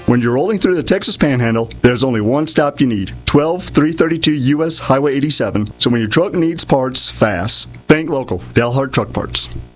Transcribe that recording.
When you're rolling through the Texas Panhandle, there's only one stop you need, 12332 U.S. Highway 87. So when your truck needs parts fast, think local, Dalhart Truck Parts.